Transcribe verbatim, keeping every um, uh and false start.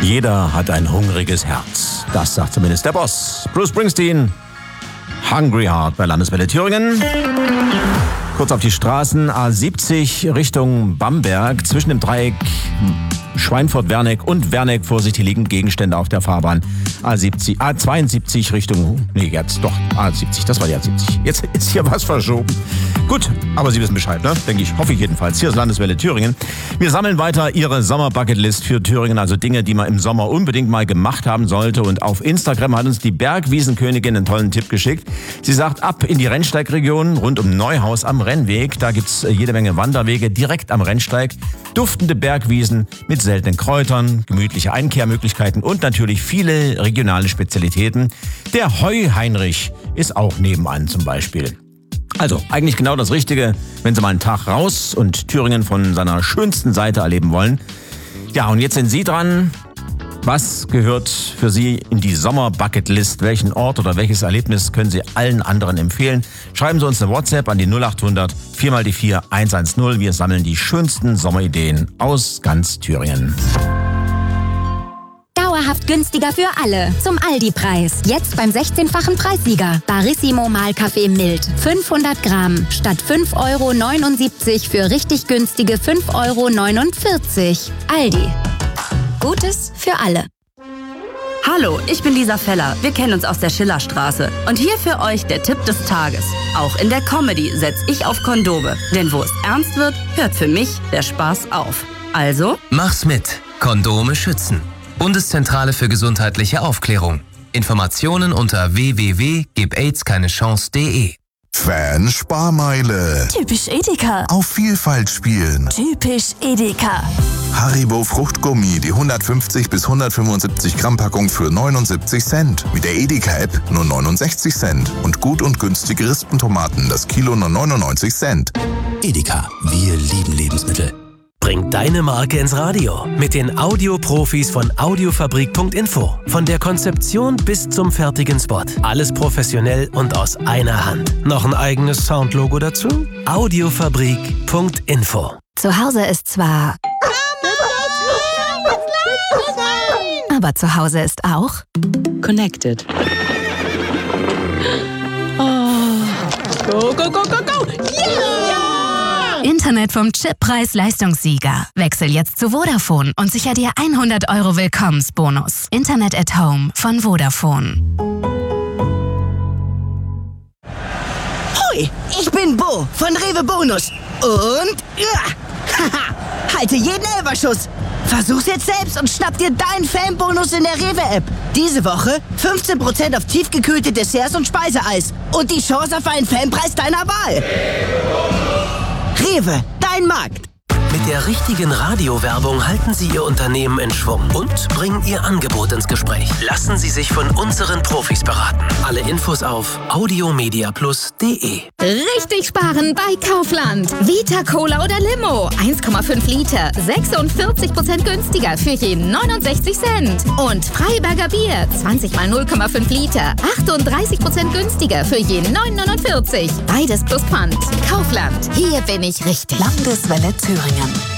Jeder hat ein hungriges Herz. Das sagt zumindest der Boss. Bruce Springsteen, Hungry Heart bei Landeswelle Thüringen. Kurz auf die Straßen. A siebzig Richtung Bamberg. Zwischen dem Dreieck Schweinfurt-Werneck und Werneck vorsichtig liegend Gegenstände auf der Fahrbahn. A siebzig, A zweiundsiebzig Richtung, nee, jetzt doch, A siebzig, das war die A siebzig. Jetzt ist hier was verschoben. Gut, aber Sie wissen Bescheid, ne? Denke ich, hoffe ich jedenfalls. Hier ist Landeswelle Thüringen. Wir sammeln weiter Ihre Sommer-Bucketlist für Thüringen, also Dinge, die man im Sommer unbedingt mal gemacht haben sollte. Und auf Instagram hat uns die Bergwiesenkönigin einen tollen Tipp geschickt. Sie sagt, ab in die Rennsteigregion rund um Neuhaus am Rennweg. Da gibt's jede Menge Wanderwege direkt am Rennsteig. Duftende Bergwiesen mit seltenen Kräutern, gemütliche Einkehrmöglichkeiten und natürlich viele regionale Spezialitäten. Der Heu-Heinrich ist auch nebenan zum Beispiel. Also eigentlich genau das Richtige, wenn Sie mal einen Tag raus und Thüringen von seiner schönsten Seite erleben wollen. Ja, und jetzt sind Sie dran. Was gehört für Sie in die Sommer-Bucketlist? Welchen Ort oder welches Erlebnis können Sie allen anderen empfehlen? Schreiben Sie uns eine WhatsApp an die null acht hundert vier mal die vier eins eins null. Wir sammeln die schönsten Sommerideen aus ganz Thüringen. Dauerhaft günstiger für alle. Zum Aldi-Preis. Jetzt beim sechzehnfachen Preissieger. Barissimo Mahlkaffee mild. fünfhundert Gramm. Statt fünf Euro neunundsiebzig für richtig günstige fünf Euro neunundvierzig. Aldi. Gutes für alle. Hallo, ich bin Lisa Feller. Wir kennen uns aus der Schillerstraße. Und hier für euch der Tipp des Tages. Auch in der Comedy setze ich auf Kondome. Denn wo es ernst wird, hört für mich der Spaß auf. Also? Mach's mit. Kondome schützen. Bundeszentrale für gesundheitliche Aufklärung. Informationen unter w w w punkt gib aids keine chance punkt de. Fan-Sparmeile. Typisch Edeka. Auf Vielfalt spielen. Typisch Edeka. Haribo Fruchtgummi, die hundertfünfzig bis hundertfünfundsiebzig Gramm Packung für neunundsiebzig Cent. Mit der Edeka-App nur neunundsechzig Cent. Und gut und günstige Rispentomaten, das Kilo nur neunundneunzig Cent. Edeka, wir lieben Lebensmittel. Bring deine Marke ins Radio mit den Audioprofis von audiofabrik punkt info. Von der Konzeption bis zum fertigen Spot. Alles professionell und aus einer Hand. Noch ein eigenes Soundlogo dazu? audiofabrik punkt info. Zu Hause ist zwar... Aber zu Hause ist auch... Connected. Oh. Go, go, go, go, go! Yeah! Internet vom Chippreis-Leistungssieger. Wechsel jetzt zu Vodafone und sicher dir hundert Euro Willkommensbonus. Internet at Home von Vodafone. Hoi, ich bin Bo von Rewe Bonus. Und... Ja, haha, halte jeden Elberschuss. Versuch's jetzt selbst und schnapp dir deinen Fanbonus in der Rewe-App. Diese Woche fünfzehn Prozent auf tiefgekühlte Desserts und Speiseeis. Und die Chance auf einen Fanpreis deiner Wahl. Rewe, dein Markt. Mit der richtigen Radiowerbung halten Sie Ihr Unternehmen in Schwung und bringen Ihr Angebot ins Gespräch. Lassen Sie sich von unseren Profis beraten. Alle Infos auf audiomediaplus punkt de. Richtig sparen bei Kaufland. Vita Cola oder Limo. eins Komma fünf Liter. sechsundvierzig Prozent günstiger für jeden neunundsechzig Cent. Und Freiberger Bier. zwanzig mal null Komma fünf Liter. achtunddreißig Prozent günstiger für jeden neun neunundvierzig. Beides plus Pfand. Kaufland. Hier bin ich richtig. Landeswelle Thüringen.